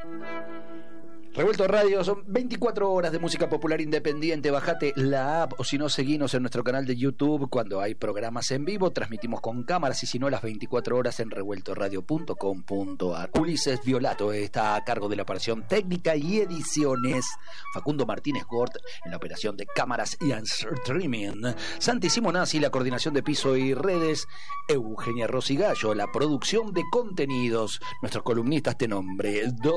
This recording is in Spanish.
Revuelto Radio, son 24 horas de música popular independiente. Bajate la app o si no, seguinos en nuestro canal de YouTube cuando hay programas en vivo. Transmitimos con cámaras y si no, las 24 horas en revueltoradio.com.ar. Ulises Violato está a cargo de la operación técnica y ediciones. Facundo Martínez Gort en la operación de cámaras y streaming. Santi Simonazzi, la coordinación de piso y redes. Eugenia Rosigallo, la producción de contenidos. Nuestros columnistas de nombre.